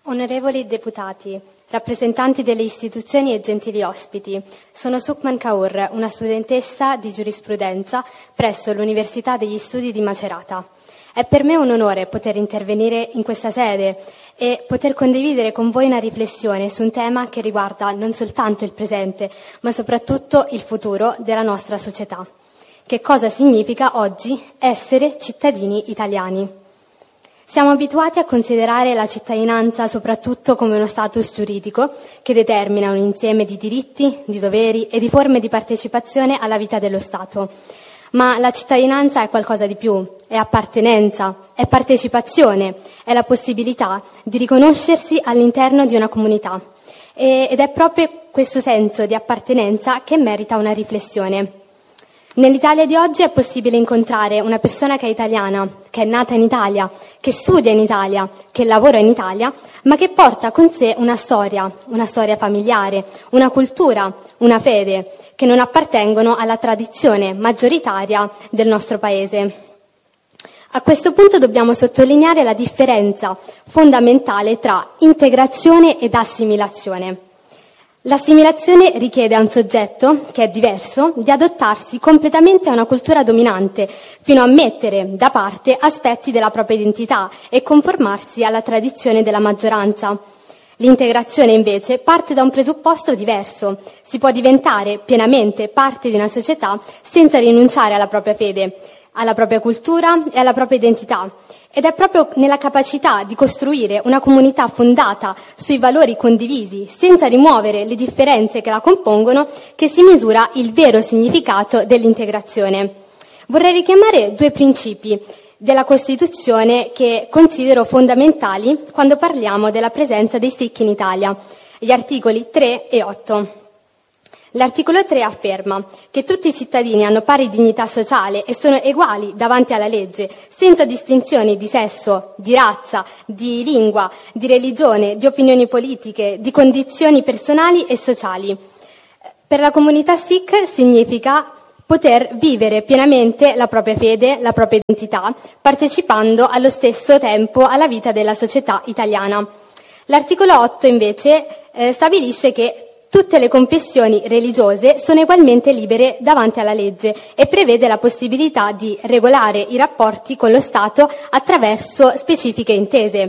Onorevoli deputati, rappresentanti delle istituzioni e gentili ospiti, sono Sukman Kaur, una studentessa di giurisprudenza presso l'Università degli Studi di Macerata. È per me un onore poter intervenire in questa sede e poter condividere con voi una riflessione su un tema che riguarda non soltanto il presente, ma soprattutto il futuro della nostra società. Che cosa significa oggi essere cittadini italiani? Siamo abituati a considerare la cittadinanza soprattutto come uno status giuridico che determina un insieme di diritti, di doveri e di forme di partecipazione alla vita dello Stato. Ma la cittadinanza è qualcosa di più, è appartenenza, è partecipazione, è la possibilità di riconoscersi all'interno di una comunità. Ed è proprio questo senso di appartenenza che merita una riflessione. Nell'Italia di oggi è possibile incontrare una persona che è italiana, che è nata in Italia, che studia in Italia, che lavora in Italia, ma che porta con sé una storia familiare, una cultura, una fede, che non appartengono alla tradizione maggioritaria del nostro Paese. A questo punto dobbiamo sottolineare la differenza fondamentale tra integrazione ed assimilazione. L'assimilazione richiede a un soggetto, che è diverso, di adattarsi completamente a una cultura dominante, fino a mettere da parte aspetti della propria identità e conformarsi alla tradizione della maggioranza. L'integrazione, invece, parte da un presupposto diverso. Si può diventare pienamente parte di una società senza rinunciare alla propria fede, alla propria cultura e alla propria identità. Ed è proprio nella capacità di costruire una comunità fondata sui valori condivisi, senza rimuovere le differenze che la compongono, che si misura il vero significato dell'integrazione. Vorrei richiamare due principi della Costituzione che considero fondamentali quando parliamo della presenza dei Sikh in Italia, gli articoli 3 e 8. L'articolo 3 afferma che tutti i cittadini hanno pari dignità sociale e sono uguali davanti alla legge, senza distinzioni di sesso, di razza, di lingua, di religione, di opinioni politiche, di condizioni personali e sociali. Per la comunità Sikh significa poter vivere pienamente la propria fede, la propria identità, partecipando allo stesso tempo alla vita della società italiana. L'articolo 8 invece stabilisce che tutte le confessioni religiose sono ugualmente libere davanti alla legge e prevede la possibilità di regolare i rapporti con lo Stato attraverso specifiche intese.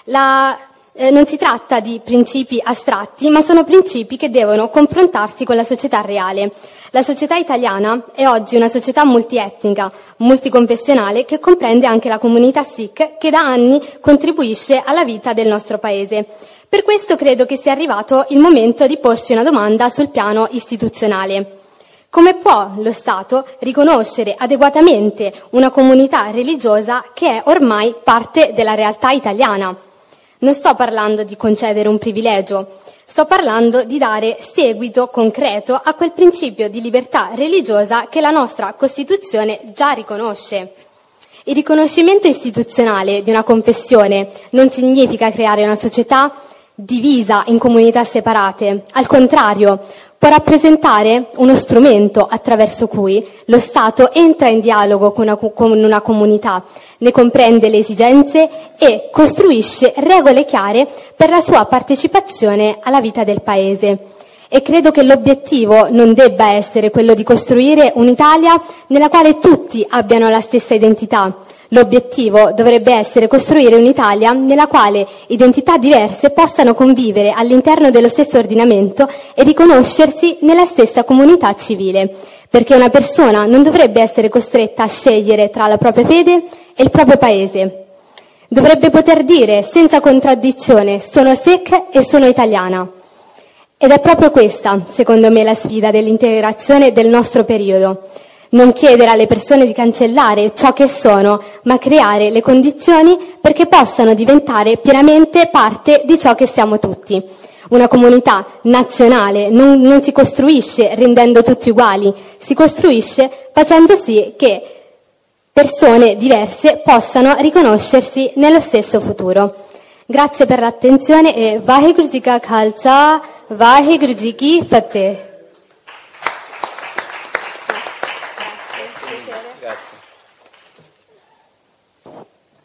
Non si tratta di principi astratti, ma sono principi che devono confrontarsi con la società reale. La società italiana è oggi una società multietnica, multiconfessionale, che comprende anche la comunità Sikh, che da anni contribuisce alla vita del nostro Paese. Per questo credo che sia arrivato il momento di porci una domanda sul piano istituzionale. Come può lo Stato riconoscere adeguatamente una comunità religiosa che è ormai parte della realtà italiana? Non sto parlando di concedere un privilegio, sto parlando di dare seguito concreto a quel principio di libertà religiosa che la nostra Costituzione già riconosce. Il riconoscimento istituzionale di una confessione non significa creare una società divisa in comunità separate. Al contrario, può rappresentare uno strumento attraverso cui lo Stato entra in dialogo con una comunità, ne comprende le esigenze e costruisce regole chiare per la sua partecipazione alla vita del Paese. E credo che l'obiettivo non debba essere quello di costruire un'Italia nella quale tutti abbiano la stessa identità. L'obiettivo dovrebbe essere costruire un'Italia nella quale identità diverse possano convivere all'interno dello stesso ordinamento e riconoscersi nella stessa comunità civile, perché una persona non dovrebbe essere costretta a scegliere tra la propria fede e il proprio paese. Dovrebbe poter dire senza contraddizione: sono Sikh e sono italiana. Ed è proprio questa, secondo me, la sfida dell'integrazione del nostro periodo. Non chiedere alle persone di cancellare ciò che sono, ma creare le condizioni perché possano diventare pienamente parte di ciò che siamo tutti. Una comunità nazionale non si costruisce rendendo tutti uguali, si costruisce facendo sì che persone diverse possano riconoscersi nello stesso futuro. Grazie per l'attenzione e Vaheguru Ji Ka Khalsa, Vaheguru Ji Ki Fateh.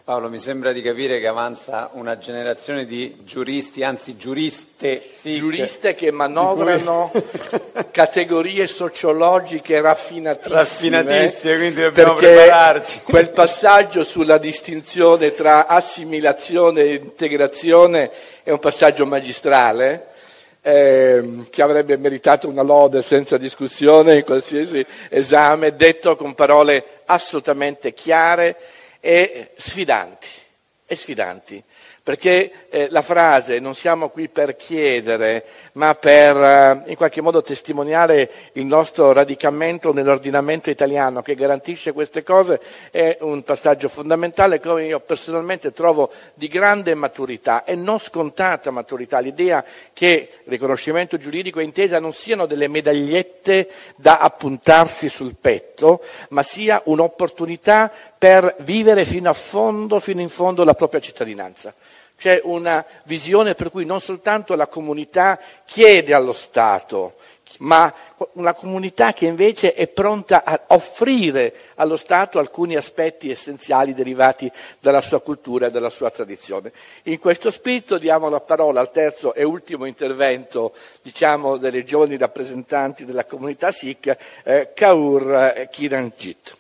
Paolo, mi sembra di capire che avanza una generazione di giuristi, anzi giuriste, sì, giuriste che manovrano categorie sociologiche raffinatissime, quindi dobbiamo prepararci. Quel passaggio sulla distinzione tra assimilazione e integrazione è un passaggio magistrale, che avrebbe meritato una lode senza discussione in qualsiasi esame, detto con parole assolutamente chiare e sfidanti, perché la frase "non siamo qui per chiedere, ma per in qualche modo testimoniare il nostro radicamento nell'ordinamento italiano che garantisce queste cose" è un passaggio fondamentale, come io personalmente trovo di grande maturità e non scontata maturità, l'idea che il riconoscimento giuridico e intesa non siano delle medagliette da appuntarsi sul petto, ma sia un'opportunità per vivere fino in fondo la propria cittadinanza. C'è una visione per cui non soltanto la comunità chiede allo Stato, ma una comunità che invece è pronta a offrire allo Stato alcuni aspetti essenziali derivati dalla sua cultura e dalla sua tradizione. In questo spirito diamo la parola al terzo e ultimo intervento, delle giovani rappresentanti della comunità Sikh, Kaur Kiranjit.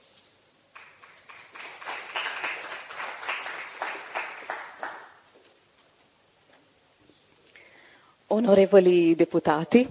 Onorevoli deputati,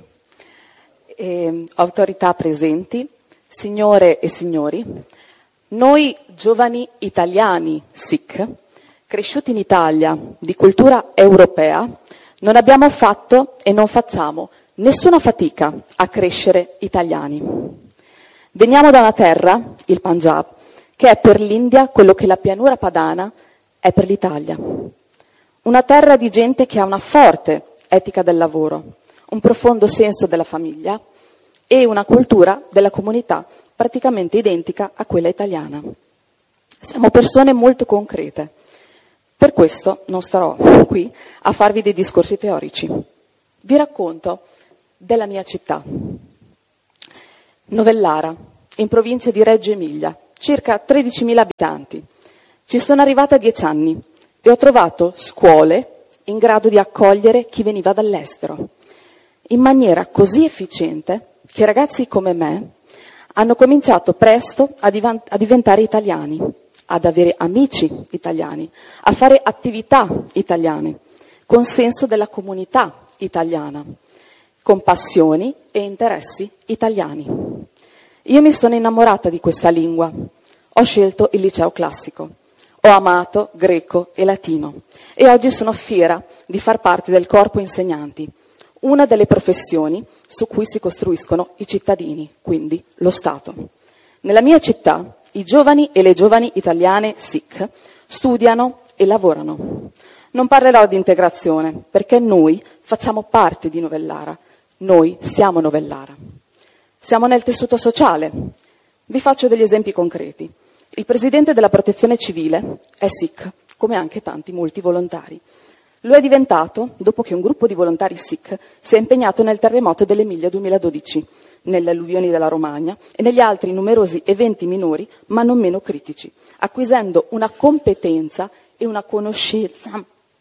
autorità presenti, signore e signori, noi giovani italiani Sikh, cresciuti in Italia, di cultura europea, non abbiamo fatto e non facciamo nessuna fatica a crescere italiani. Veniamo da una terra, il Punjab, che è per l'India quello che la pianura padana è per l'Italia. Una terra di gente che ha una forte etica del lavoro, un profondo senso della famiglia e una cultura della comunità praticamente identica a quella italiana. Siamo persone molto concrete. Per questo non starò qui a farvi dei discorsi teorici. Vi racconto della mia città. Novellara, in provincia di Reggio Emilia, circa 13.000 abitanti. Ci sono arrivata 10 anni e ho trovato scuole in grado di accogliere chi veniva dall'estero, in maniera così efficiente che ragazzi come me hanno cominciato presto a diventare italiani, ad avere amici italiani, a fare attività italiane, con senso della comunità italiana, con passioni e interessi italiani. Io mi sono innamorata di questa lingua, ho scelto il liceo classico. Ho amato greco e latino e oggi sono fiera di far parte del corpo insegnanti, una delle professioni su cui si costruiscono i cittadini, quindi lo Stato. Nella mia città i giovani e le giovani italiane Sikh studiano e lavorano. Non parlerò di integrazione perché noi facciamo parte di Novellara, noi siamo Novellara. Siamo nel tessuto sociale. Vi faccio degli esempi concreti. Il presidente della Protezione Civile è Sikh, come anche molti volontari. Lo è diventato dopo che un gruppo di volontari Sikh si è impegnato nel terremoto dell'Emilia 2012, nelle alluvioni della Romagna e negli altri numerosi eventi minori, ma non meno critici, acquisendo una competenza e una conoscenza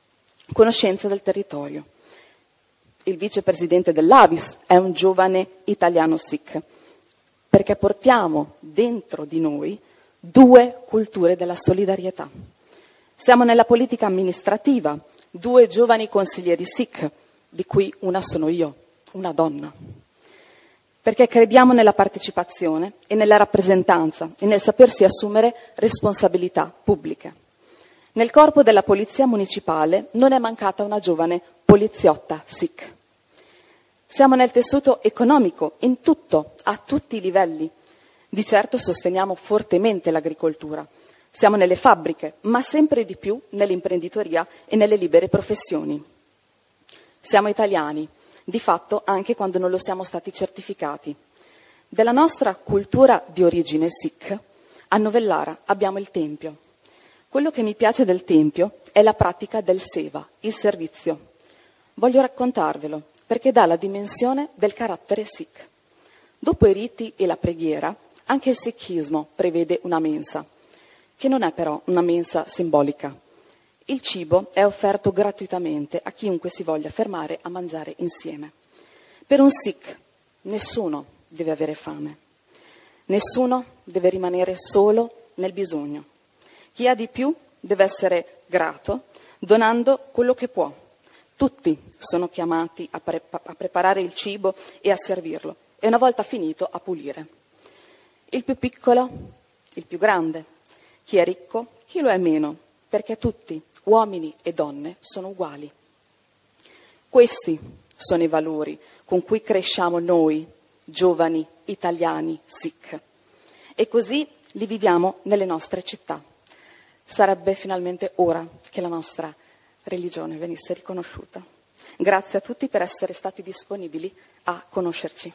del territorio. Il vicepresidente dell'Avis è un giovane italiano Sikh, perché portiamo dentro di noi 2 culture della solidarietà. Siamo nella politica amministrativa, 2 giovani consiglieri Sikh, di cui una sono io, una donna. Perché crediamo nella partecipazione e nella rappresentanza e nel sapersi assumere responsabilità pubbliche. Nel corpo della polizia municipale non è mancata una giovane poliziotta Sikh. Siamo nel tessuto economico, in tutto, a tutti i livelli. Di certo sosteniamo fortemente l'agricoltura. Siamo nelle fabbriche, ma sempre di più nell'imprenditoria e nelle libere professioni. Siamo italiani, di fatto anche quando non lo siamo stati certificati. Della nostra cultura di origine Sikh, a Novellara abbiamo il Tempio. Quello che mi piace del Tempio è la pratica del seva, il servizio. Voglio raccontarvelo, perché dà la dimensione del carattere Sikh. Dopo i riti e la preghiera, anche il Sikhismo prevede una mensa, che non è però una mensa simbolica. Il cibo è offerto gratuitamente a chiunque si voglia fermare a mangiare insieme. Per un Sikh nessuno deve avere fame, nessuno deve rimanere solo nel bisogno. Chi ha di più deve essere grato, donando quello che può. Tutti sono chiamati a preparare il cibo e a servirlo, e una volta finito a pulire. Il più piccolo, il più grande, chi è ricco, chi lo è meno, perché tutti, uomini e donne, sono uguali. Questi sono i valori con cui cresciamo noi, giovani italiani Sikh, e così li viviamo nelle nostre città. Sarebbe finalmente ora che la nostra religione venisse riconosciuta. Grazie a tutti per essere stati disponibili a conoscerci.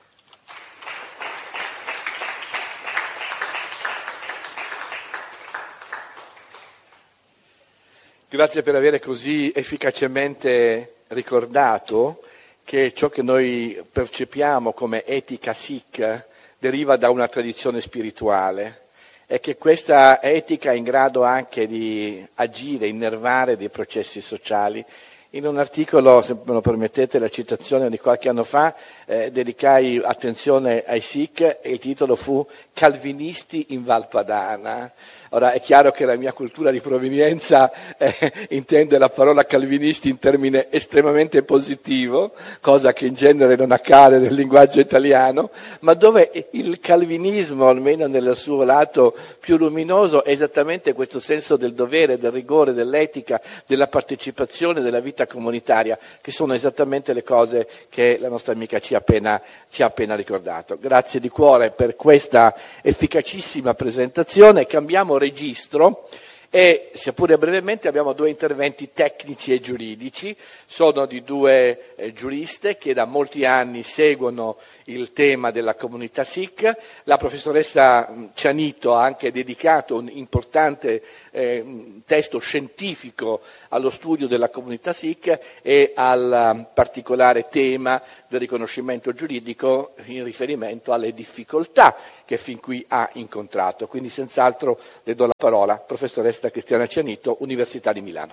Grazie per aver così efficacemente ricordato che ciò che noi percepiamo come etica Sikh deriva da una tradizione spirituale e che questa etica è in grado anche di agire, innervare dei processi sociali. In un articolo, se me lo permettete, la citazione di qualche anno fa, dedicai attenzione ai Sikh e il titolo fu Calvinisti in Val Padana. Ora è chiaro che la mia cultura di provenienza intende la parola calvinisti in termine estremamente positivo, cosa che in genere non accade nel linguaggio italiano, ma dove il calvinismo, almeno nel suo lato più luminoso, è esattamente questo senso del dovere, del rigore, dell'etica, della partecipazione, della vita comunitaria, che sono esattamente le cose che la nostra amica ci ha appena ricordato. Grazie di cuore per questa efficacissima presentazione. Cambiamo registro e, sia pure brevemente, abbiamo due interventi tecnici e giuridici. Sono di due giuriste che da molti anni seguono il tema della comunità Sikh. La professoressa Cianito ha anche dedicato un importante testo scientifico allo studio della comunità Sikh e al particolare tema del riconoscimento giuridico in riferimento alle difficoltà che fin qui ha incontrato. Quindi senz'altro le do la parola, professoressa Cristiana Cianito, Università di Milano.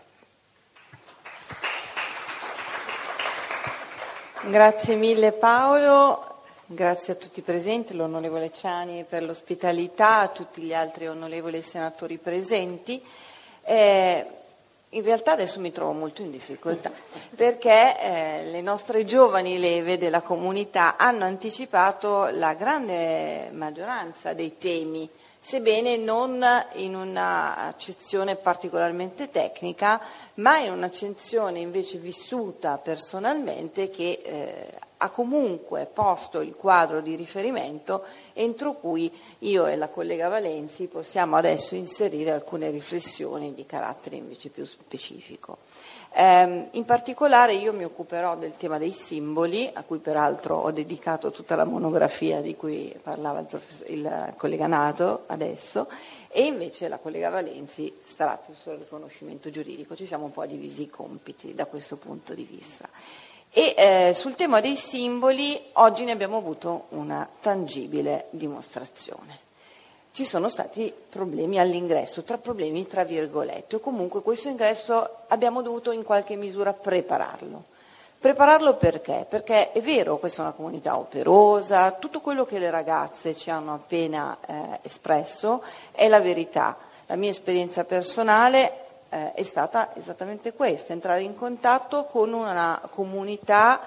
Grazie mille Paolo. Grazie a tutti i presenti, l'onorevole Ciani per l'ospitalità, a tutti gli altri onorevoli senatori presenti. In realtà adesso mi trovo molto in difficoltà perché le nostre giovani leve della comunità hanno anticipato la grande maggioranza dei temi, sebbene non in un'accezione particolarmente tecnica, ma in un'accezione invece vissuta personalmente che ha comunque posto il quadro di riferimento entro cui io e la collega Valenzi possiamo adesso inserire alcune riflessioni di carattere invece più specifico. In particolare io mi occuperò del tema dei simboli, a cui peraltro ho dedicato tutta la monografia di cui parlava il collega Nato adesso, e invece la collega Valenzi starà più sul riconoscimento giuridico. Ci siamo un po' divisi i compiti da questo punto di vista. E sul tema dei simboli oggi ne abbiamo avuto una tangibile dimostrazione. Ci sono stati problemi all'ingresso, problemi tra virgolette, o comunque questo ingresso abbiamo dovuto in qualche misura prepararlo. Prepararlo perché? Perché è vero, questa è una comunità operosa, tutto quello che le ragazze ci hanno appena espresso è la verità. La mia esperienza personale è stata esattamente questa, entrare in contatto con una comunità,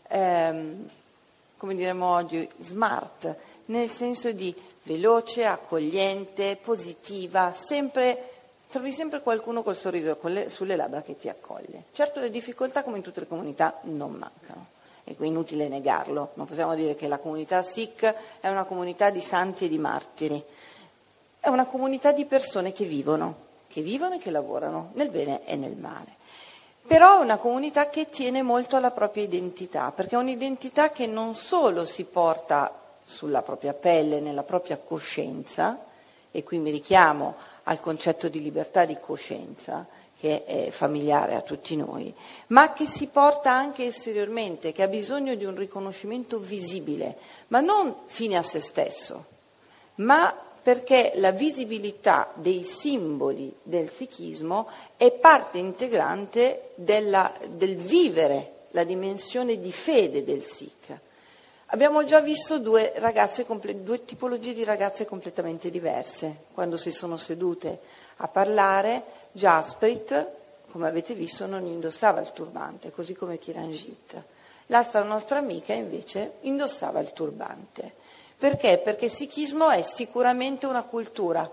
come diremmo oggi, smart, nel senso di veloce, accogliente, positiva, trovi sempre qualcuno col sorriso sulle labbra che ti accoglie. Certo le difficoltà, come in tutte le comunità, non mancano, è inutile negarlo, non possiamo dire che la comunità Sikh è una comunità di santi e di martiri, è una comunità di persone che vivono e che lavorano nel bene e nel male. Però è una comunità che tiene molto alla propria identità, perché è un'identità che non solo si porta sulla propria pelle, nella propria coscienza, e qui mi richiamo al concetto di libertà di coscienza, che è familiare a tutti noi, ma che si porta anche esteriormente, che ha bisogno di un riconoscimento visibile, ma non fine a se stesso, ma perché la visibilità dei simboli del sikhismo è parte integrante del vivere la dimensione di fede del Sikh. Abbiamo già visto due tipologie di ragazze completamente diverse. Quando si sono sedute a parlare, Jasprit, come avete visto, non indossava il turbante, così come Kiranjit. L'altra nostra amica invece indossava il turbante. Perché? Perché il sikhismo è sicuramente una cultura.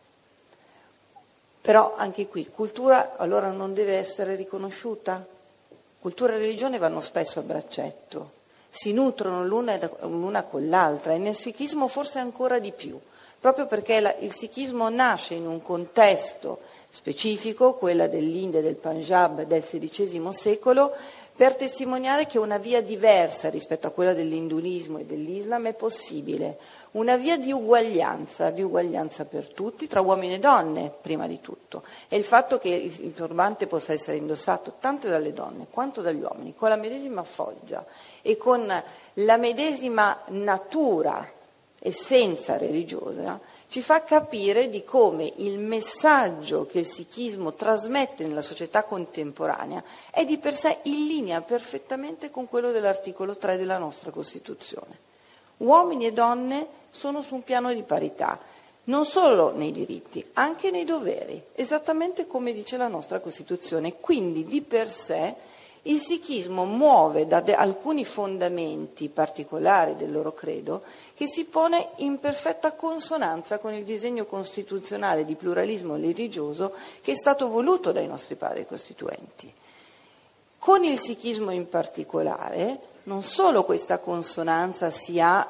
Però anche qui, cultura allora non deve essere riconosciuta? Cultura e religione vanno spesso a braccetto, si nutrono l'una con l'altra, e nel sikhismo forse ancora di più, proprio perché il sikhismo nasce in un contesto specifico, quella dell'India e del Punjab del XVI secolo, per testimoniare che una via diversa rispetto a quella dell'induismo e dell'Islam è possibile, una via di uguaglianza per tutti, tra uomini e donne prima di tutto, e il fatto che il turbante possa essere indossato tanto dalle donne quanto dagli uomini, con la medesima foggia e con la medesima natura, essenza religiosa, ci fa capire di come il messaggio che il sikhismo trasmette nella società contemporanea è di per sé in linea perfettamente con quello dell'articolo 3 della nostra Costituzione. Uomini e donne sono su un piano di parità, non solo nei diritti, anche nei doveri, esattamente come dice la nostra Costituzione. Quindi di per sé il sikhismo muove da alcuni fondamenti particolari del loro credo che si pone in perfetta consonanza con il disegno costituzionale di pluralismo religioso che è stato voluto dai nostri padri costituenti. Con il sikhismo in particolare, non solo questa consonanza si ha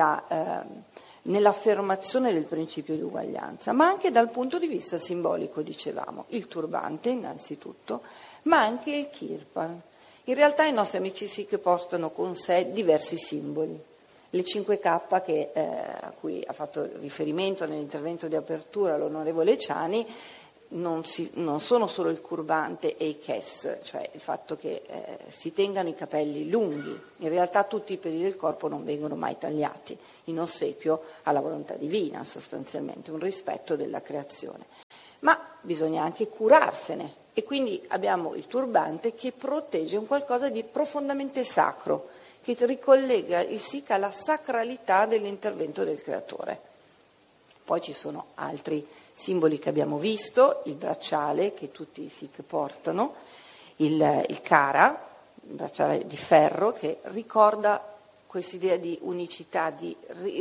nell'affermazione del principio di uguaglianza, ma anche dal punto di vista simbolico, dicevamo, il turbante innanzitutto, ma anche il kirpan. In realtà i nostri amici Sikh portano con sé diversi simboli. Le 5K a cui ha fatto riferimento nell'intervento di apertura l'onorevole Ciani non sono solo il turbante e i kes, cioè il fatto che si tengano i capelli lunghi. In realtà tutti i peli del corpo non vengono mai tagliati, in ossequio alla volontà divina, sostanzialmente, un rispetto della creazione. Ma bisogna anche curarsene, e quindi abbiamo il turbante che protegge un qualcosa di profondamente sacro, che ricollega il Sikh alla sacralità dell'intervento del creatore. Poi ci sono altri simboli che abbiamo visto, il bracciale che tutti i Sikh portano, il kara, il bracciale di ferro, che ricorda quest'idea di unicità, di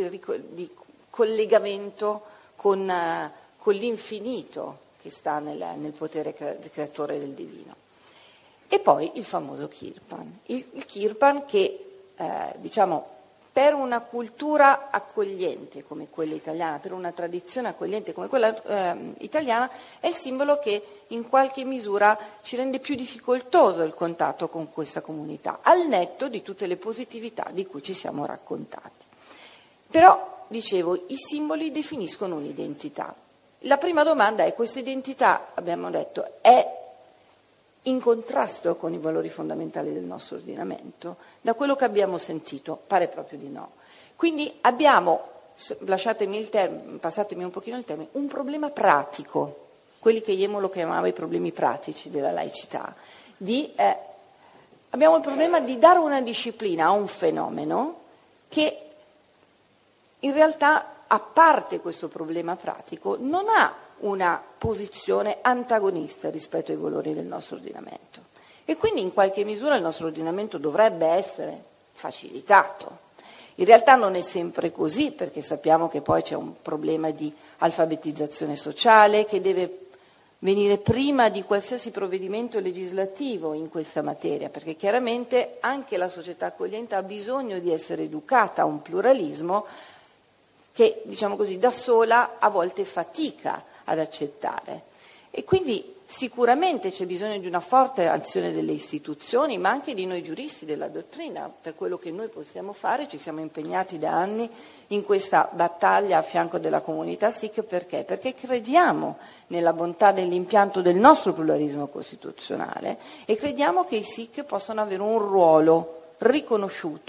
collegamento con l'infinito che sta nel potere creatore del divino. E poi il famoso kirpan. Il kirpan che, per una cultura accogliente come quella italiana, per una tradizione accogliente come quella italiana, è il simbolo che in qualche misura ci rende più difficoltoso il contatto con questa comunità, al netto di tutte le positività di cui ci siamo raccontati. Però, dicevo, i simboli definiscono un'identità. La prima domanda è: questa identità, abbiamo detto, è in contrasto con i valori fondamentali del nostro ordinamento? Da quello che abbiamo sentito pare proprio di no. Quindi abbiamo, passatemi un pochino il termine, un problema pratico, quelli che Jemolo chiamava i problemi pratici della laicità. Abbiamo il problema di dare una disciplina a un fenomeno che in realtà, a parte questo problema pratico, non ha una posizione antagonista rispetto ai valori del nostro ordinamento, e quindi in qualche misura il nostro ordinamento dovrebbe essere facilitato. In realtà non è sempre così, perché sappiamo che poi c'è un problema di alfabetizzazione sociale che deve venire prima di qualsiasi provvedimento legislativo in questa materia, perché chiaramente anche la società accogliente ha bisogno di essere educata a un pluralismo che, diciamo così, da sola a volte fatica ad accettare. E quindi sicuramente c'è bisogno di una forte azione delle istituzioni, ma anche di noi giuristi della dottrina. Per quello che noi possiamo fare, ci siamo impegnati da anni in questa battaglia a fianco della comunità Sikh. Perché? Perché crediamo nella bontà dell'impianto del nostro pluralismo costituzionale e crediamo che i Sikh possano avere un ruolo riconosciuto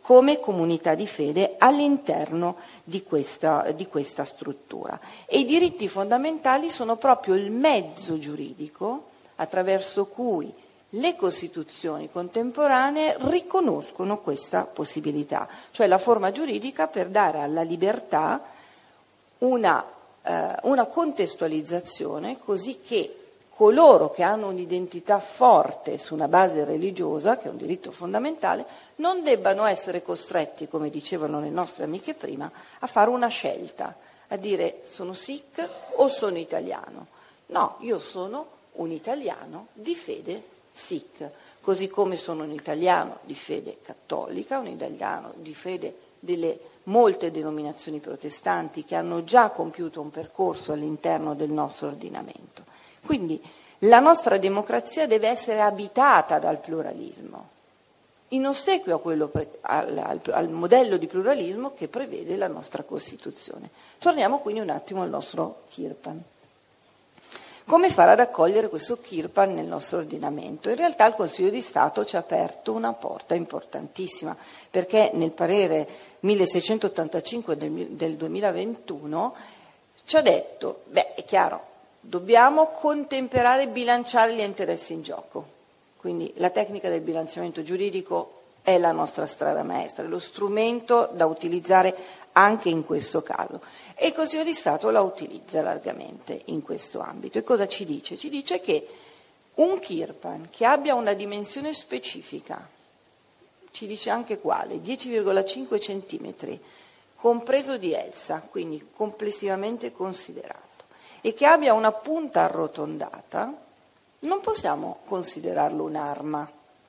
come comunità di fede all'interno di questa struttura. E i diritti fondamentali sono proprio il mezzo giuridico attraverso cui le Costituzioni contemporanee riconoscono questa possibilità, cioè la forma giuridica per dare alla libertà una contestualizzazione così che coloro che hanno un'identità forte su una base religiosa, che è un diritto fondamentale, non debbano essere costretti, come dicevano le nostre amiche prima, a fare una scelta, a dire sono Sikh o sono italiano. No, io sono un italiano di fede Sikh, così come sono un italiano di fede cattolica, un italiano di fede delle molte denominazioni protestanti che hanno già compiuto un percorso all'interno del nostro ordinamento. Quindi la nostra democrazia deve essere abitata dal pluralismo, in ossequio a al modello di pluralismo che prevede la nostra Costituzione. Torniamo quindi un attimo al nostro Kirpan. Come fare ad accogliere questo Kirpan nel nostro ordinamento? In realtà il Consiglio di Stato ci ha aperto una porta importantissima, perché nel parere 1685 del 2021 ci ha detto, è chiaro, dobbiamo contemperare e bilanciare gli interessi in gioco. Quindi la tecnica del bilanciamento giuridico è la nostra strada maestra, è lo strumento da utilizzare anche in questo caso. E il Consiglio di Stato la utilizza largamente in questo ambito. E cosa ci dice? Ci dice che un Kirpan che abbia una dimensione specifica, ci dice anche quale, 10,5 centimetri, compreso di elsa, quindi complessivamente considerato, e che abbia una punta arrotondata, non possiamo considerarlo un'arma,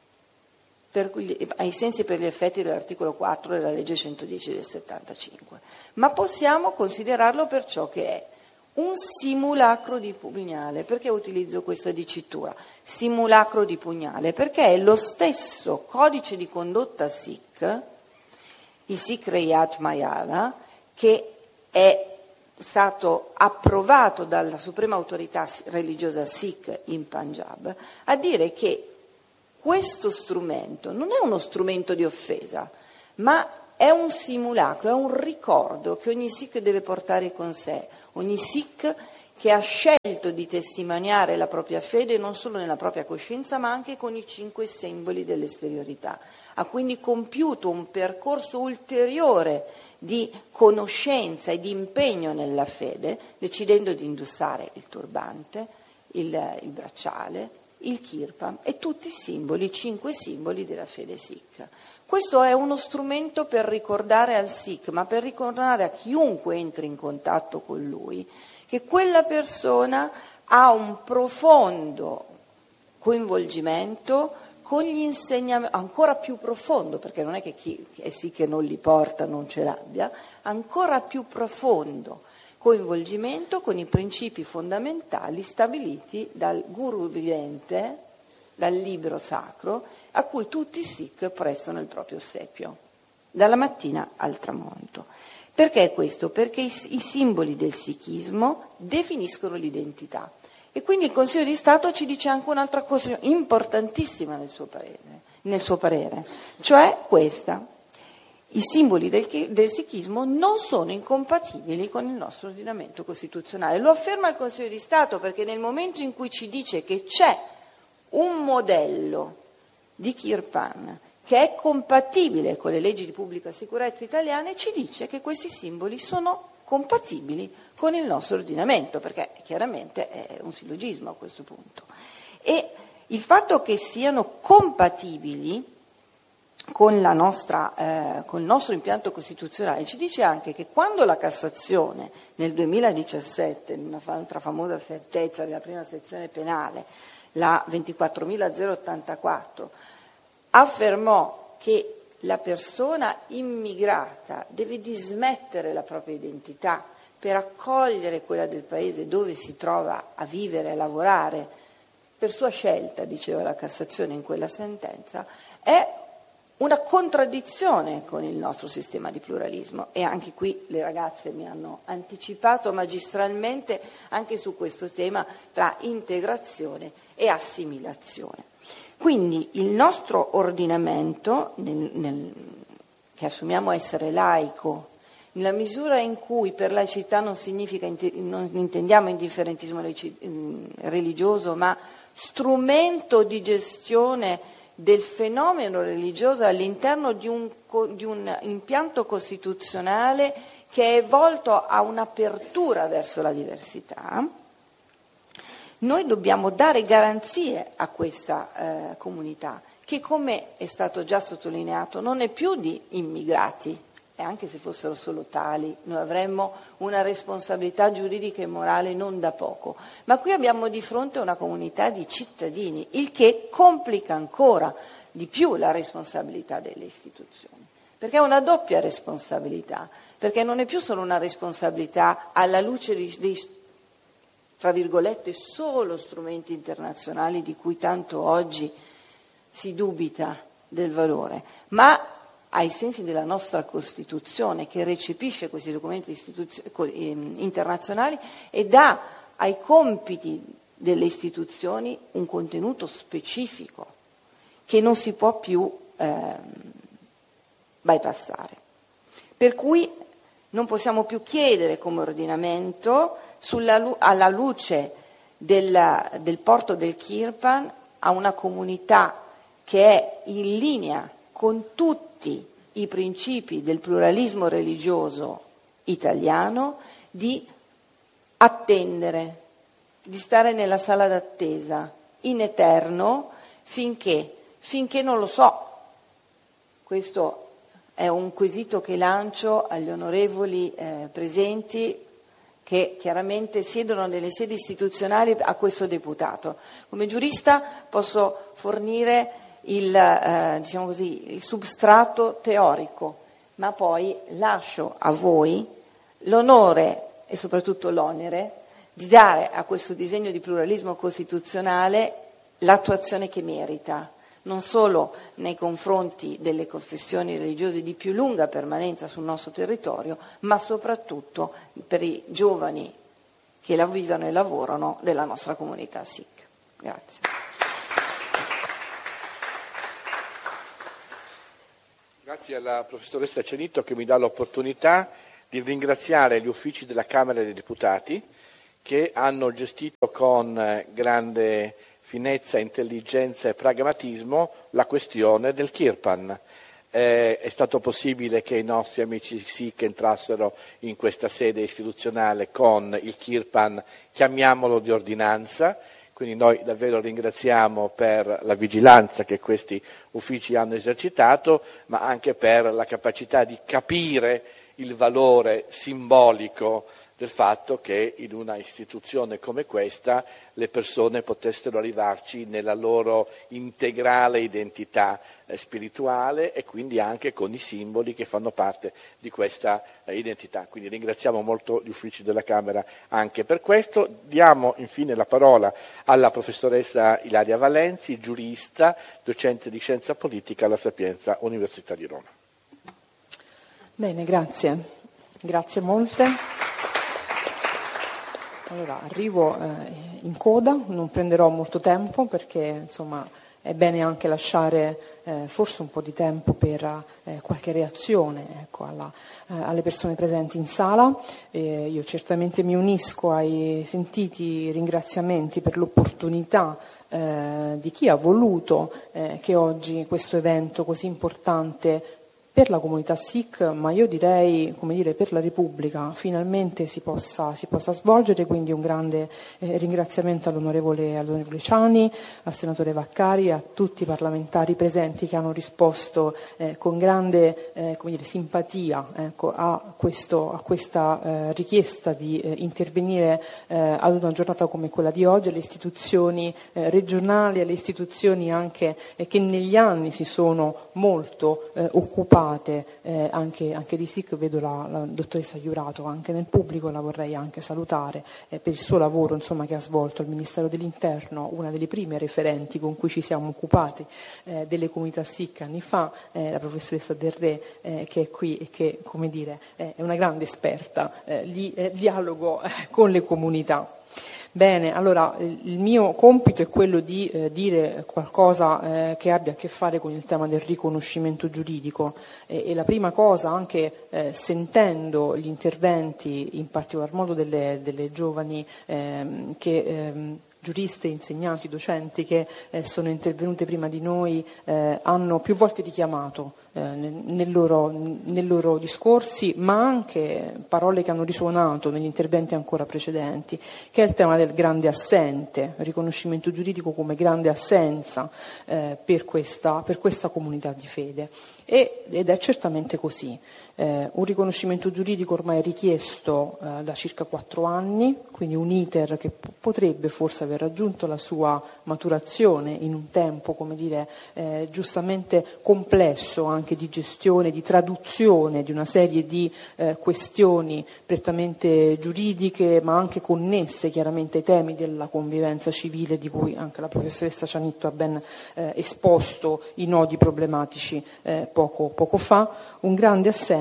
ai sensi e per gli effetti dell'articolo 4 della legge 110 del 75, ma possiamo considerarlo per ciò che è un simulacro di pugnale. Perché utilizzo questa dicitura? Simulacro di pugnale, perché è lo stesso codice di condotta Sikh, il Sikh Rayat Mayala, che è stato approvato dalla suprema autorità religiosa Sikh in Punjab, a dire che questo strumento non è uno strumento di offesa, ma è un simulacro, è un ricordo che ogni Sikh deve portare con sé, ogni Sikh che ha scelto di testimoniare la propria fede non solo nella propria coscienza ma anche con i 5 simboli dell'esteriorità. Ha quindi compiuto un percorso ulteriore di conoscenza e di impegno nella fede, decidendo di indossare il turbante, il bracciale, il kirpan e tutti i simboli, i 5 simboli della fede Sikh. Questo è uno strumento per ricordare al Sikh, ma per ricordare a chiunque entri in contatto con lui, che quella persona ha un profondo coinvolgimento con gli insegnamenti, ancora più profondo, perché non è che chi è Sikh e non li porta non ce l'abbia, ancora più profondo coinvolgimento con i principi fondamentali stabiliti dal Guru vivente, dal libro sacro, a cui tutti i Sikh prestano il proprio ossequio, dalla mattina al tramonto. Perché questo? Perché i simboli del sikhismo definiscono l'identità. E quindi il Consiglio di Stato ci dice anche un'altra cosa importantissima nel suo parere, cioè questa. I simboli del sikhismo non sono incompatibili con il nostro ordinamento costituzionale. Lo afferma il Consiglio di Stato perché nel momento in cui ci dice che c'è un modello di kirpan che è compatibile con le leggi di pubblica sicurezza italiane, ci dice che questi simboli sono compatibili con il nostro ordinamento, perché chiaramente è un sillogismo a questo punto. E il fatto che siano compatibili con il nostro impianto costituzionale ci dice anche che quando la Cassazione nel 2017, in un'altra famosa sentenza della prima sezione penale, la 24.084, affermò che la persona immigrata deve dismettere la propria identità per accogliere quella del paese dove si trova a vivere e a lavorare, per sua scelta, diceva la Cassazione in quella sentenza, è una contraddizione con il nostro sistema di pluralismo. E anche qui le ragazze mi hanno anticipato magistralmente anche su questo tema tra integrazione e assimilazione. Quindi il nostro ordinamento, che assumiamo essere laico, nella misura in cui per laicità non intendiamo indifferentismo religioso, ma strumento di gestione del fenomeno religioso all'interno di un impianto costituzionale che è volto a un'apertura verso la diversità, noi dobbiamo dare garanzie a questa comunità, che, come è stato già sottolineato, non è più di immigrati, e anche se fossero solo tali, noi avremmo una responsabilità giuridica e morale non da poco. Ma qui abbiamo di fronte una comunità di cittadini, il che complica ancora di più la responsabilità delle istituzioni, perché è una doppia responsabilità, perché non è più solo una responsabilità alla luce dei tra virgolette solo strumenti internazionali di cui tanto oggi si dubita del valore, ma ai sensi della nostra Costituzione, che recepisce questi documenti internazionali e dà ai compiti delle istituzioni un contenuto specifico che non si può più bypassare. Per cui non possiamo più chiedere come ordinamento, alla luce del porto del Kirpan, a una comunità che è in linea con tutti i principi del pluralismo religioso italiano, di attendere, di stare nella sala d'attesa in eterno finché non lo so. Questo è un quesito che lancio agli onorevoli presenti, che chiaramente siedono nelle sedi istituzionali, a questo deputato. Come giurista posso fornire il substrato teorico, ma poi lascio a voi l'onore e soprattutto l'onere di dare a questo disegno di pluralismo costituzionale l'attuazione che merita, non solo nei confronti delle confessioni religiose di più lunga permanenza sul nostro territorio, ma soprattutto per i giovani che la vivono e lavorano della nostra comunità Sikh. Grazie. Grazie alla professoressa Cenito, che mi dà l'opportunità di ringraziare gli uffici della Camera dei Deputati, che hanno gestito con grande finezza, intelligenza e pragmatismo la questione del Kirpan. È stato possibile che i nostri amici Sikh entrassero in questa sede istituzionale con il Kirpan, chiamiamolo di ordinanza, quindi noi davvero ringraziamo per la vigilanza che questi uffici hanno esercitato, ma anche per la capacità di capire il valore simbolico del fatto che in una istituzione come questa le persone potessero arrivarci nella loro integrale identità spirituale e quindi anche con i simboli che fanno parte di questa identità. Quindi ringraziamo molto gli uffici della Camera anche per questo. Diamo infine la parola alla professoressa Ilaria Valenzi, giurista, docente di scienza politica alla Sapienza Università di Roma. Bene, grazie. Grazie molte. Allora, arrivo in coda, non prenderò molto tempo perché insomma è bene anche lasciare forse un po' di tempo per qualche reazione, ecco, alle persone presenti in sala. Io certamente mi unisco ai sentiti ringraziamenti per l'opportunità di chi ha voluto che oggi questo evento così importante per la comunità Sikh, ma io direi, per la Repubblica, finalmente si possa svolgere, quindi un grande ringraziamento all'onorevole Ciani, al senatore Vaccari, a tutti i parlamentari presenti che hanno risposto con grande simpatia, ecco, a questa richiesta di intervenire ad una giornata come quella di oggi, alle istituzioni regionali, alle istituzioni anche che negli anni si sono molto occupate anche di Sikh. Vedo la dottoressa Iurato anche nel pubblico, la vorrei anche salutare per il suo lavoro che ha svolto al Ministero dell'Interno, una delle prime referenti con cui ci siamo occupati delle comunità Sikh anni fa, la professoressa Del Re che è qui e che è una grande esperta di dialogo con le comunità. Bene, allora il mio compito è quello di dire qualcosa che abbia a che fare con il tema del riconoscimento giuridico e la prima cosa, anche sentendo gli interventi, in particolar modo delle giovani giuriste, insegnanti, docenti che sono intervenute prima di noi, hanno più volte richiamato nei loro discorsi, ma anche parole che hanno risuonato negli interventi ancora precedenti, che è il tema del grande assente, il riconoscimento giuridico come grande assenza per questa comunità di fede. Ed è certamente così. Un riconoscimento giuridico ormai richiesto da circa 4 anni, quindi un iter che potrebbe forse aver raggiunto la sua maturazione in un tempo, come dire, giustamente complesso anche di gestione, di traduzione di una serie di questioni prettamente giuridiche, ma anche connesse chiaramente ai temi della convivenza civile, di cui anche la professoressa Cianitto ha ben esposto i nodi problematici poco fa. Un grande assente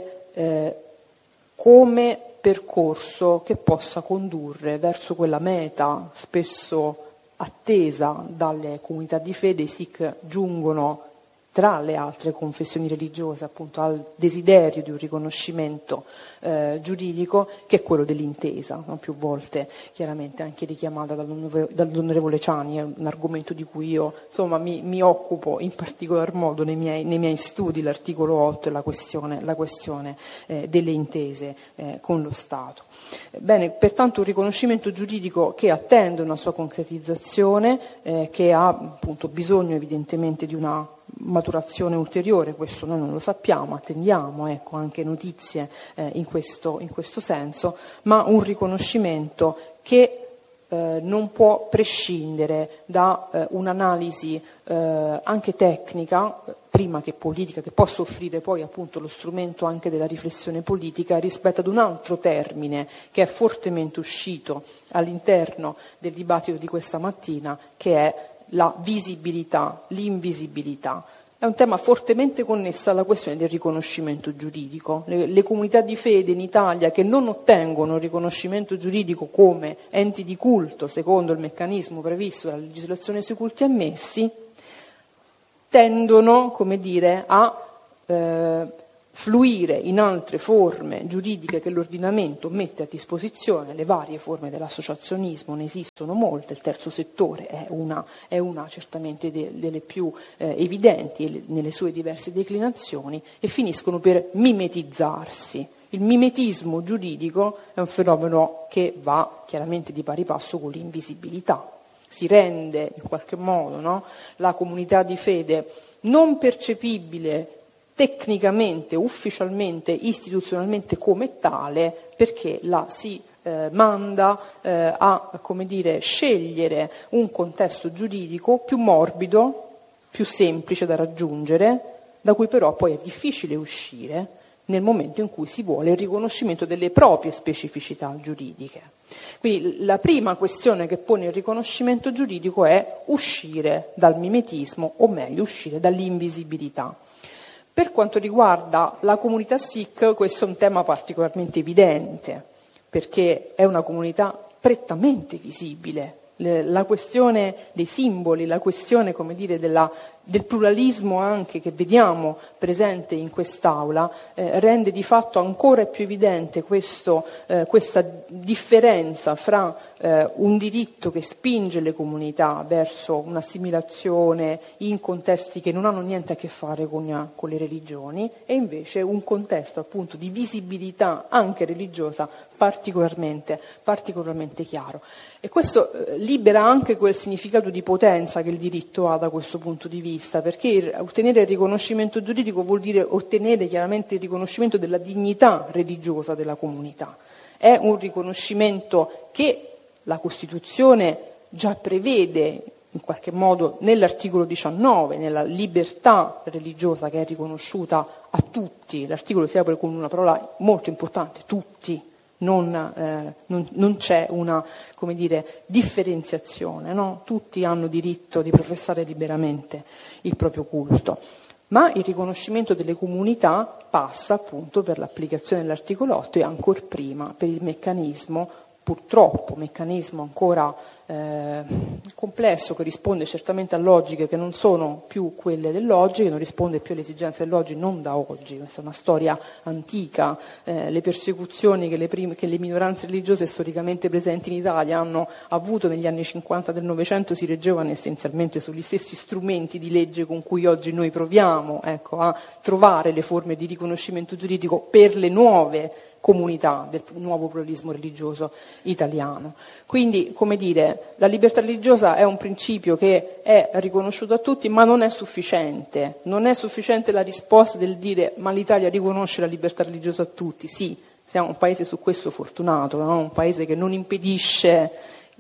come percorso che possa condurre verso quella meta spesso attesa dalle comunità di fede. I Sikh giungono tra le altre confessioni religiose appunto al desiderio di un riconoscimento giuridico, che è quello dell'intesa, no? Più volte chiaramente anche richiamata dall'onorevole Ciani. È un argomento di cui io mi occupo in particolar modo nei miei studi, l'articolo 8 e la questione delle intese con lo Stato. Bene, pertanto un riconoscimento giuridico che attende una sua concretizzazione, che ha appunto bisogno evidentemente di una maturazione ulteriore. Questo noi non lo sappiamo, attendiamo anche notizie in questo senso, ma un riconoscimento che non può prescindere da un'analisi anche tecnica, prima che politica, che possa offrire poi appunto lo strumento anche della riflessione politica rispetto ad un altro termine che è fortemente uscito all'interno del dibattito di questa mattina, che è la visibilità, l'invisibilità. È un tema fortemente connesso alla questione del riconoscimento giuridico. Le comunità di fede in Italia che non ottengono il riconoscimento giuridico come enti di culto, secondo il meccanismo previsto dalla legislazione sui culti ammessi, tendono, a fluire in altre forme giuridiche che l'ordinamento mette a disposizione. Le varie forme dell'associazionismo, ne esistono molte, il terzo settore è una certamente delle più evidenti nelle sue diverse declinazioni, e finiscono per mimetizzarsi. Il mimetismo giuridico è un fenomeno che va chiaramente di pari passo con l'invisibilità. Si rende in qualche modo la comunità di fede non percepibile tecnicamente, ufficialmente, istituzionalmente come tale, perché la si manda a scegliere un contesto giuridico più morbido, più semplice da raggiungere, da cui però poi è difficile uscire nel momento in cui si vuole il riconoscimento delle proprie specificità giuridiche. Quindi la prima questione che pone il riconoscimento giuridico è uscire dal mimetismo, o meglio uscire dall'invisibilità. Per quanto riguarda la comunità Sikh, questo è un tema particolarmente evidente, perché è una comunità prettamente visibile. La questione dei simboli, la questione, del pluralismo anche che vediamo presente in quest'Aula, rende di fatto ancora più evidente questa differenza fra un diritto che spinge le comunità verso un'assimilazione in contesti che non hanno niente a che fare con le religioni, e invece un contesto appunto di visibilità anche religiosa particolarmente chiaro. E questo libera anche quel significato di potenza che il diritto ha da questo punto di vista, perché ottenere il riconoscimento giuridico vuol dire ottenere chiaramente il riconoscimento della dignità religiosa della comunità. È un riconoscimento che la Costituzione già prevede in qualche modo nell'articolo 19, nella libertà religiosa che è riconosciuta a tutti. L'articolo si apre con una parola molto importante: tutti. Non c'è una differenziazione, no? Tutti hanno diritto di professare liberamente il proprio culto, ma il riconoscimento delle comunità passa appunto per l'applicazione dell'articolo 8 e ancor prima per il meccanismo purtroppo meccanismo ancora complesso, che risponde certamente a logiche che non sono più quelle dell'oggi, che non risponde più alle esigenze dell'oggi, non da oggi. Questa è una storia antica. Le persecuzioni che le minoranze religiose storicamente presenti in Italia hanno avuto negli anni 50 del Novecento si reggevano essenzialmente sugli stessi strumenti di legge con cui oggi noi proviamo, ecco, a trovare le forme di riconoscimento giuridico per le nuove comunità del nuovo pluralismo religioso italiano. Quindi, come dire, la libertà religiosa è un principio che è riconosciuto a tutti, ma non è sufficiente. Non è sufficiente la risposta del dire ma l'Italia riconosce la libertà religiosa a tutti. Sì, siamo un paese su questo fortunato, no? Un paese che non impedisce,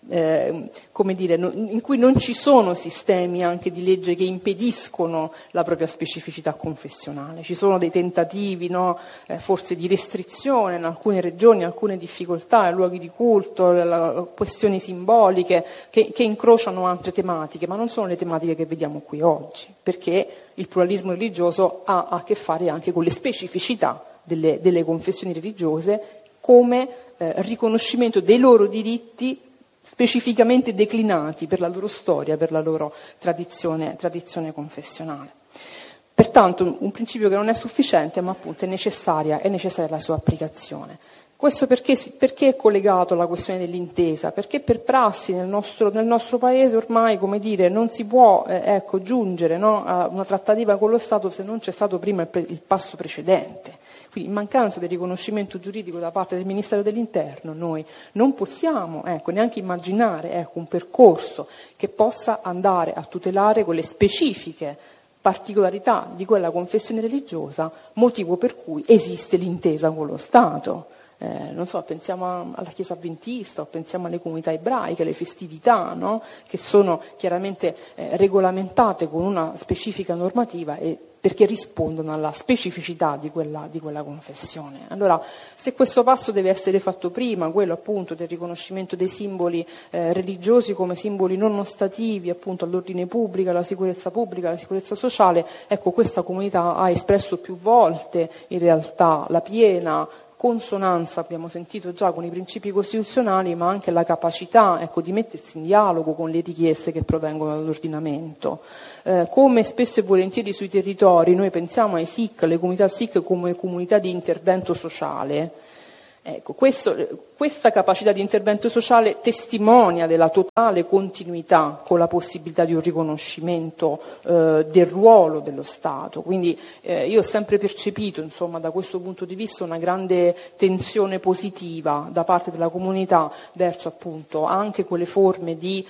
come dire, in cui non ci sono sistemi anche di legge che impediscono la propria specificità confessionale. Ci sono dei tentativi, no? Forse di restrizione in alcune regioni, alcune difficoltà, luoghi di culto, questioni simboliche che incrociano altre tematiche, ma non sono le tematiche che vediamo qui oggi, perché il pluralismo religioso ha a che fare anche con le specificità delle confessioni religiose come riconoscimento dei loro diritti specificamente declinati per la loro storia, per la loro tradizione confessionale. Pertanto un principio che non è sufficiente, ma appunto è necessaria la sua applicazione. Questo perché è collegato alla questione dell'intesa? Perché per prassi nel nostro paese ormai, come dire, non si può giungere, no, a una trattativa con lo Stato se non c'è stato prima il passo precedente. Quindi in mancanza del riconoscimento giuridico da parte del Ministero dell'Interno noi non possiamo neanche immaginare un percorso che possa andare a tutelare quelle specifiche particolarità di quella confessione religiosa, motivo per cui esiste l'intesa con lo Stato. Non so, pensiamo alla Chiesa Adventista, o pensiamo alle comunità ebraiche, alle festività, no? Che sono chiaramente regolamentate con una specifica normativa e perché rispondono alla specificità di quella confessione. Allora, se questo passo deve essere fatto prima, quello appunto del riconoscimento dei simboli religiosi come simboli non ostativi appunto all'ordine pubblico, alla sicurezza sociale, ecco, questa comunità ha espresso più volte in realtà la piena consonanza, abbiamo sentito già, con i principi costituzionali, ma anche la capacità di mettersi in dialogo con le richieste che provengono dall'ordinamento. Come spesso e volentieri sui territori noi pensiamo ai SIC, alle comunità SIC come comunità di intervento sociale. Ecco, questa capacità di intervento sociale testimonia della totale continuità con la possibilità di un riconoscimento del ruolo dello Stato. Quindi io ho sempre percepito, insomma, da questo punto di vista una grande tensione positiva da parte della comunità verso appunto anche quelle forme di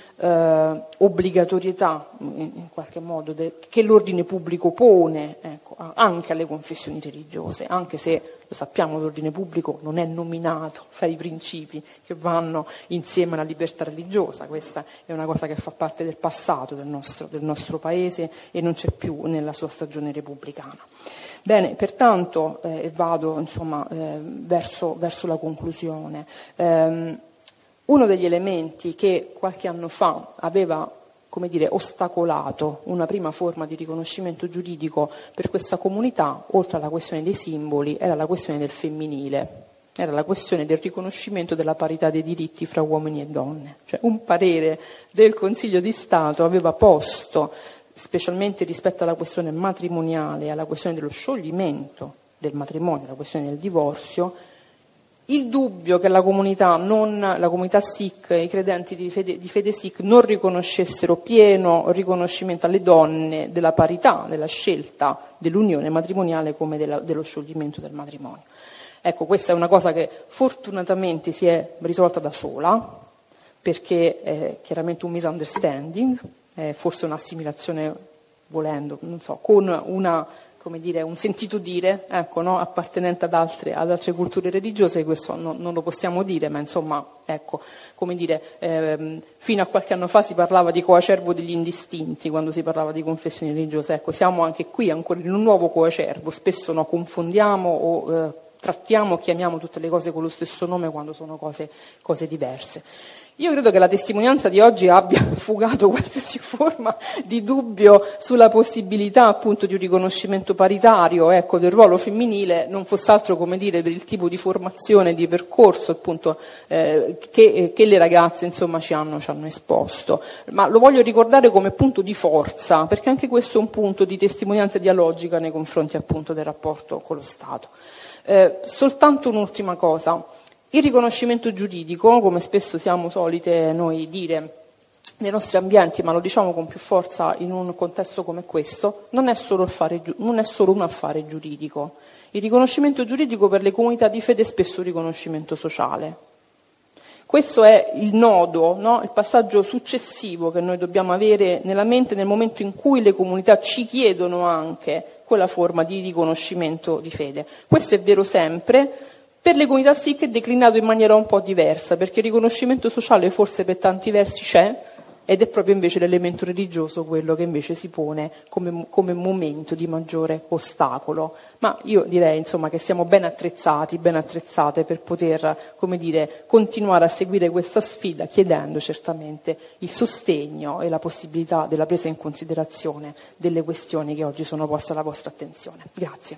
obbligatorietà in qualche modo che l'ordine pubblico pone anche alle confessioni religiose, anche se lo sappiamo l'ordine pubblico non è nominato fra i principi che vanno insieme alla libertà religiosa. Questa è una cosa che fa parte del passato del nostro paese e non c'è più nella sua stagione repubblicana. Bene, pertanto vado insomma verso la conclusione. Uno degli elementi che qualche anno fa aveva, come dire, ostacolato una prima forma di riconoscimento giuridico per questa comunità, oltre alla questione dei simboli, era la questione del femminile, era la questione del riconoscimento della parità dei diritti fra uomini e donne. Cioè, un parere del Consiglio di Stato aveva posto, specialmente rispetto alla questione matrimoniale e alla questione dello scioglimento del matrimonio, la questione del divorzio, il dubbio che la comunità Sikh, i credenti di fede Sikh, non riconoscessero pieno riconoscimento alle donne della parità, della scelta dell'unione matrimoniale come dello scioglimento del matrimonio. Ecco, questa è una cosa che fortunatamente si è risolta da sola, perché è chiaramente un misunderstanding, è forse un'assimilazione, volendo, non so, con un sentito dire, no, appartenente ad altre culture religiose. Questo non lo possiamo dire, ma insomma, fino a qualche anno fa si parlava di coacervo degli indistinti quando si parlava di confessioni religiose. Ecco, siamo anche qui ancora in un nuovo coacervo, spesso confondiamo o trattiamo, chiamiamo tutte le cose con lo stesso nome quando sono cose diverse. Io credo che la testimonianza di oggi abbia fugato qualsiasi forma di dubbio sulla possibilità appunto di un riconoscimento paritario, ecco, del ruolo femminile, non fosse altro, come dire, per il tipo di formazione, di percorso appunto che le ragazze insomma ci hanno esposto. Ma lo voglio ricordare come punto di forza, perché anche questo è un punto di testimonianza dialogica nei confronti appunto del rapporto con lo Stato. Soltanto un'ultima cosa. Il riconoscimento giuridico, come spesso siamo solite noi dire nei nostri ambienti, ma lo diciamo con più forza in un contesto come questo, non è solo un affare giuridico. Il riconoscimento giuridico per le comunità di fede è spesso un riconoscimento sociale. Questo è il nodo, no? Il passaggio successivo che noi dobbiamo avere nella mente nel momento in cui le comunità ci chiedono anche quella forma di riconoscimento di fede. Questo è vero sempre. Per le comunità Sikh è declinato in maniera un po' diversa, perché il riconoscimento sociale forse per tanti versi c'è, ed è proprio invece l'elemento religioso quello che invece si pone come momento di maggiore ostacolo. Ma io direi insomma che siamo ben attrezzati, ben attrezzate per poter, come dire, continuare a seguire questa sfida, chiedendo certamente il sostegno e la possibilità della presa in considerazione delle questioni che oggi sono poste alla vostra attenzione. Grazie.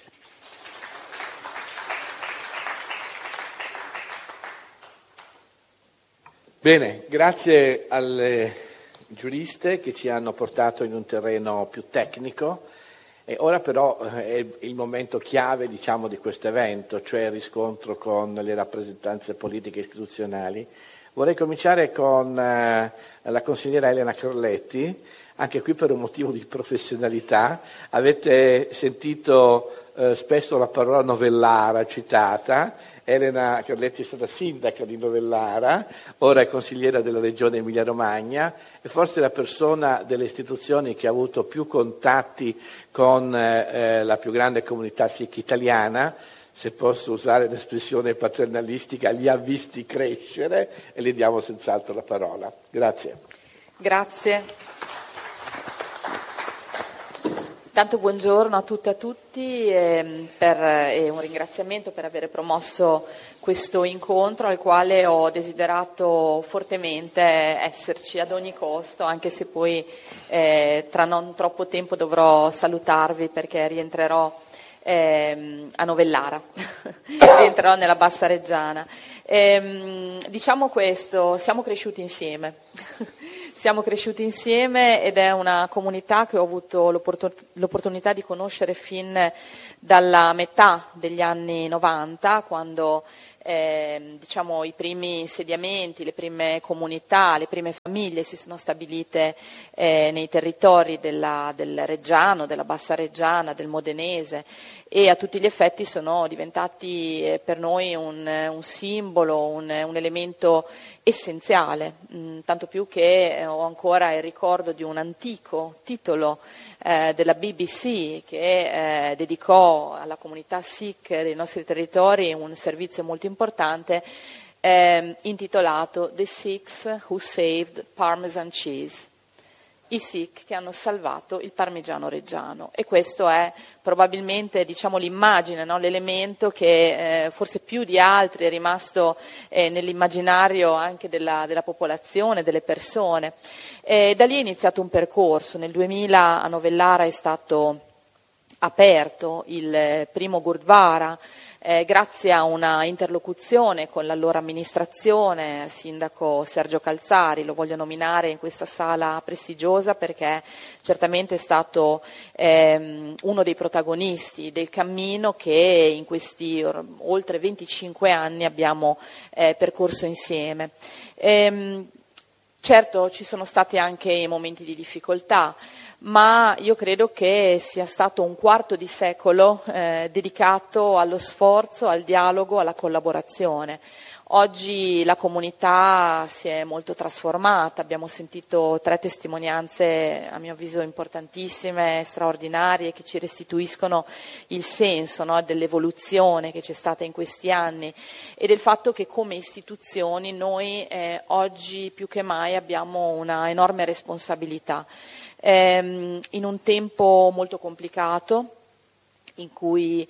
Bene, grazie alle giuriste che ci hanno portato in un terreno più tecnico e ora però è il momento chiave, diciamo, di questo evento, cioè il riscontro con le rappresentanze politiche e istituzionali. Vorrei cominciare con la consigliera Elena Corletti, anche qui per un motivo di professionalità. Avete sentito spesso la parola Novellara citata. Elena Corletti è stata sindaca di Novellara, ora è consigliera della regione Emilia-Romagna, e forse la persona delle istituzioni che ha avuto più contatti con la più grande comunità sikh italiana, se posso usare l'espressione paternalistica, li ha visti crescere, e le diamo senz'altro la parola. Grazie. Grazie. Tanto buongiorno a tutte e a tutti e un ringraziamento per aver promosso questo incontro al quale ho desiderato fortemente esserci ad ogni costo, anche se poi tra non troppo tempo dovrò salutarvi perché rientrerò a Novellara, rientrerò nella Bassa Reggiana. Diciamo questo, siamo cresciuti insieme. Siamo cresciuti insieme ed è una comunità che ho avuto l'opportunità di conoscere fin dalla metà degli anni 90, quando diciamo, i primi insediamenti, le prime comunità, le prime famiglie si sono stabilite nei territori del Reggiano, della Bassa Reggiana, del Modenese, e a tutti gli effetti sono diventati per noi un simbolo, un elemento essenziale, tanto più che ho ancora il ricordo di un antico titolo della BBC che dedicò alla comunità Sikh dei nostri territori un servizio molto importante intitolato The Sikhs Who Saved Parmesan Cheese, i Sikh che hanno salvato il parmigiano reggiano, e questo è probabilmente, diciamo, l'immagine, no? L'elemento che forse più di altri è rimasto nell'immaginario anche della popolazione, delle persone. Da lì è iniziato un percorso. Nel 2000 a Novellara è stato aperto il primo Gurdwara, grazie a una interlocuzione con l'allora amministrazione, il sindaco Sergio Calzari, lo voglio nominare in questa sala prestigiosa perché certamente è stato uno dei protagonisti del cammino che in questi oltre 25 anni abbiamo percorso insieme. Certo ci sono stati anche momenti di difficoltà, ma io credo che sia stato un quarto di secolo dedicato allo sforzo, al dialogo, alla collaborazione. Oggi la comunità si è molto trasformata, abbiamo sentito 3 testimonianze a mio avviso importantissime, straordinarie, che ci restituiscono il senso, no, dell'evoluzione che c'è stata in questi anni e del fatto che come istituzioni noi oggi più che mai abbiamo una enorme responsabilità. In un tempo molto complicato, in cui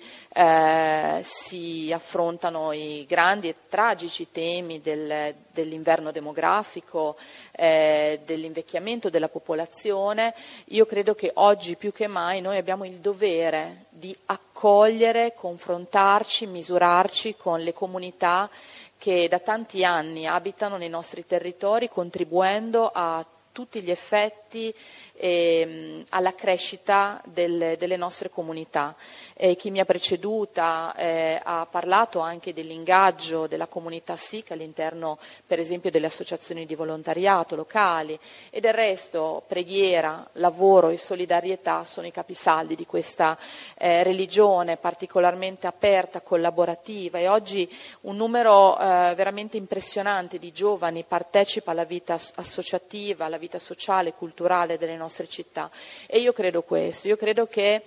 si affrontano i grandi e tragici temi dell'inverno demografico, dell'invecchiamento della popolazione. Io credo che oggi più che mai noi abbiamo il dovere di accogliere, confrontarci, misurarci con le comunità che da tanti anni abitano nei nostri territori, contribuendo a tutti gli effetti alla crescita delle nostre comunità. Chi mi ha preceduta ha parlato anche dell'ingaggio della comunità Sikh all'interno, per esempio, delle associazioni di volontariato locali, e del resto preghiera, lavoro e solidarietà sono i capisaldi di questa religione particolarmente aperta, collaborativa, e oggi un numero veramente impressionante di giovani partecipa alla vita associativa, alla vita sociale e culturale delle nostre città. E io credo questo, io credo che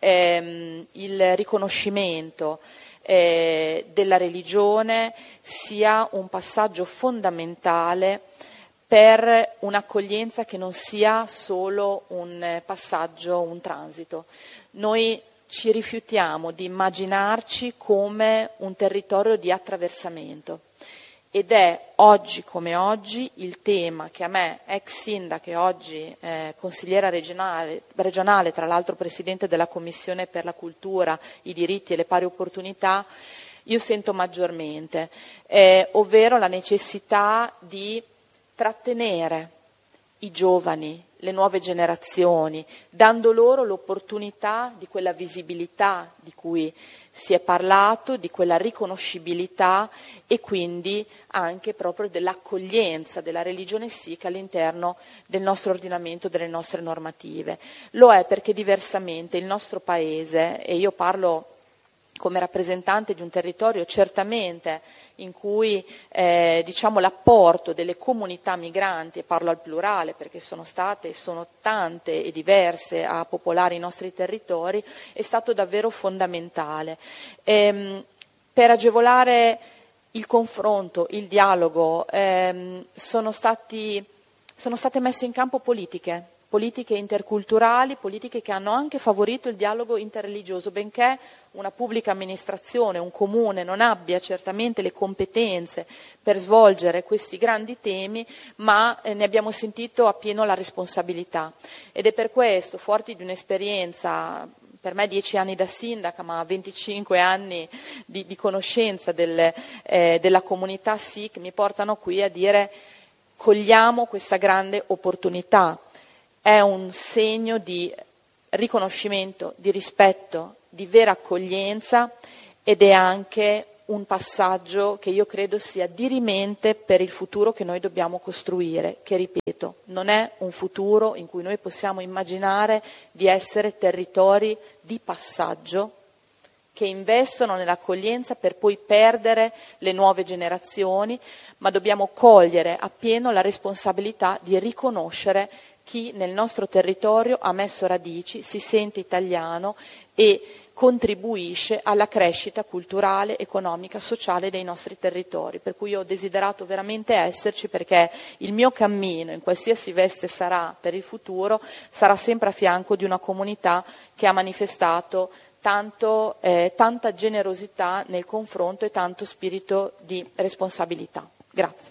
il riconoscimento della religione sia un passaggio fondamentale per un'accoglienza che non sia solo un passaggio, un transito. Noi ci rifiutiamo di immaginarci come un territorio di attraversamento. Ed è oggi come oggi il tema che a me, ex sindaca e oggi consigliera regionale, tra l'altro presidente della Commissione per la cultura, i diritti e le pari opportunità, io sento maggiormente, ovvero la necessità di trattenere i giovani, le nuove generazioni, dando loro l'opportunità di quella visibilità di cui si è parlato, di quella riconoscibilità e quindi anche proprio dell'accoglienza della religione Sikh all'interno del nostro ordinamento, delle nostre normative. Lo è perché diversamente il nostro Paese, e io parlo come rappresentante di un territorio certamente in cui l'apporto delle comunità migranti, e parlo al plurale perché sono state e sono tante e diverse a popolare i nostri territori, è stato davvero fondamentale. Per agevolare il confronto, il dialogo, sono state messe in campo politiche interculturali, politiche che hanno anche favorito il dialogo interreligioso, benché una pubblica amministrazione, un comune non abbia certamente le competenze per svolgere questi grandi temi, ma ne abbiamo sentito appieno la responsabilità. Ed è per questo, forti di un'esperienza, per me 10 anni da sindaca, ma 25 anni di conoscenza della comunità Sikh, mi portano qui a dire: cogliamo questa grande opportunità. È un segno di riconoscimento, di rispetto, di vera accoglienza, ed è anche un passaggio che io credo sia dirimente per il futuro che noi dobbiamo costruire, che, ripeto, non è un futuro in cui noi possiamo immaginare di essere territori di passaggio che investono nell'accoglienza per poi perdere le nuove generazioni, ma dobbiamo cogliere appieno la responsabilità di riconoscere chi nel nostro territorio ha messo radici, si sente italiano e contribuisce alla crescita culturale, economica, sociale dei nostri territori. Per cui io ho desiderato veramente esserci, perché il mio cammino, in qualsiasi veste sarà per il futuro, sarà sempre a fianco di una comunità che ha manifestato tanta generosità nel confronto e tanto spirito di responsabilità. Grazie.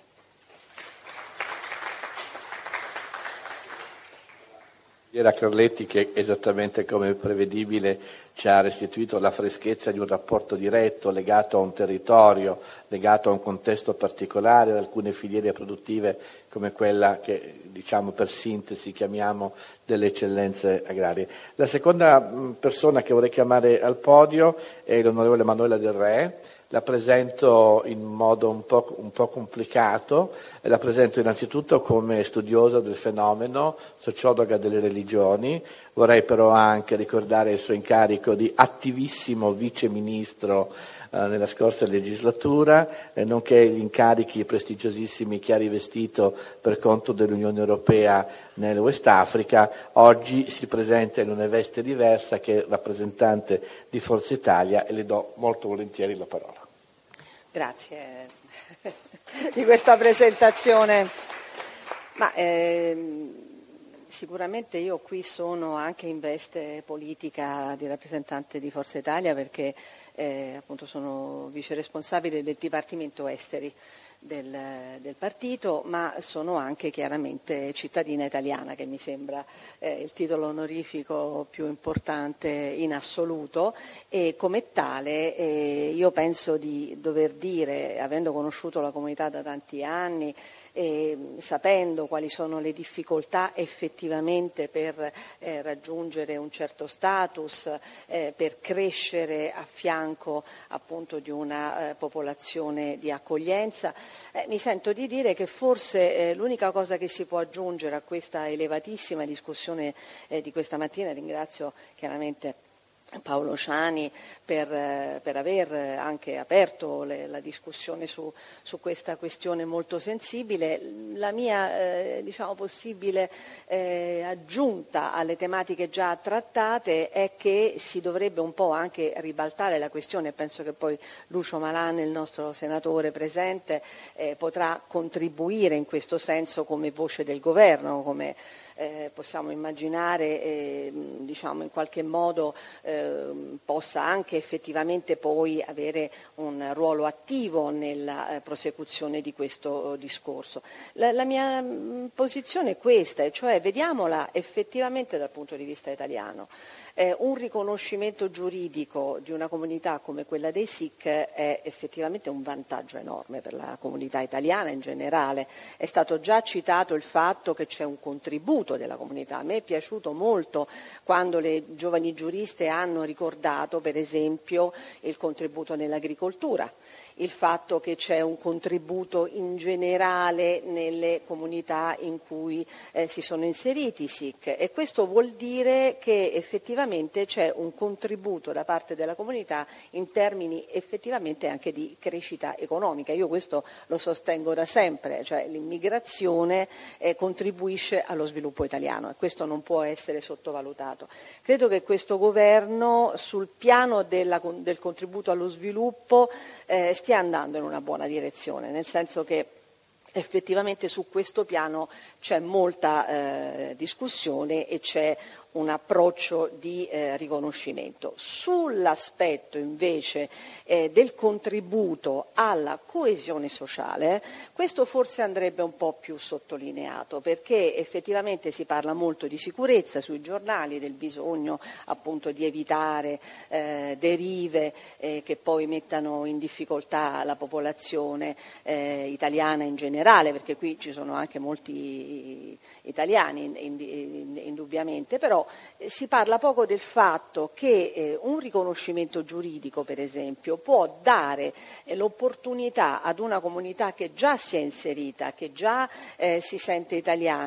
Era Carletti, che esattamente come prevedibile ci ha restituito la freschezza di un rapporto diretto legato a un territorio, legato a un contesto particolare, ad alcune filiere produttive come quella che, diciamo per sintesi, chiamiamo delle eccellenze agrarie. La seconda persona che vorrei chiamare al podio è l'onorevole Manuela Del Re. La presento in modo un po' complicato, la presento innanzitutto come studiosa del fenomeno, sociologa delle religioni. Vorrei però anche ricordare il suo incarico di attivissimo vice ministro nella scorsa legislatura, nonché gli incarichi prestigiosissimi che ha rivestito per conto dell'Unione Europea nel West Africa. Oggi si presenta in una veste diversa, che è rappresentante di Forza Italia, e le do molto volentieri la parola. Grazie di questa presentazione. sicuramente io qui sono anche in veste politica di rappresentante di Forza Italia perché appunto sono vice responsabile del Dipartimento Esteri del partito, ma sono anche chiaramente cittadina italiana, che mi sembra il titolo onorifico più importante in assoluto, e come tale io penso di dover dire, avendo conosciuto la comunità da tanti anni, sapendo quali sono le difficoltà effettivamente per raggiungere un certo status, per crescere a fianco appunto di una popolazione di accoglienza, mi sento di dire che forse l'unica cosa che si può aggiungere a questa elevatissima discussione di questa mattina, ringrazio chiaramente Paolo Ciani per aver anche aperto la discussione su questa questione molto sensibile. La mia possibile aggiunta alle tematiche già trattate è che si dovrebbe un po' anche ribaltare la questione, penso che poi Lucio Malan, il nostro senatore presente, potrà contribuire in questo senso come voce del governo, come possiamo immaginare in qualche modo possa anche effettivamente poi avere un ruolo attivo nella prosecuzione di questo discorso. La mia posizione è questa, cioè vediamola effettivamente dal punto di vista italiano. Un riconoscimento giuridico di una comunità come quella dei Sikh è effettivamente un vantaggio enorme per la comunità italiana in generale. È stato già citato il fatto che c'è un contributo della comunità. A me è piaciuto molto quando le giovani giuriste hanno ricordato, per esempio, il contributo nell'agricoltura, il fatto che c'è un contributo in generale nelle comunità in cui si sono inseriti i Sikh, e questo vuol dire che effettivamente c'è un contributo da parte della comunità in termini effettivamente anche di crescita economica. Io questo lo sostengo da sempre, cioè l'immigrazione contribuisce allo sviluppo italiano e questo non può essere sottovalutato. Credo che questo governo sul piano del contributo allo sviluppo stia andando in una buona direzione, nel senso che effettivamente su questo piano c'è molta discussione e c'è un approccio di riconoscimento. Sull'aspetto invece del contributo alla coesione sociale, questo forse andrebbe un po' più sottolineato, perché effettivamente si parla molto di sicurezza sui giornali, del bisogno appunto di evitare derive che poi mettano in difficoltà la popolazione italiana in generale, perché qui ci sono anche molti italiani indubbiamente, però si parla poco del fatto che un riconoscimento giuridico, per esempio, può dare l'opportunità ad una comunità che già si è inserita, che già si sente italiana,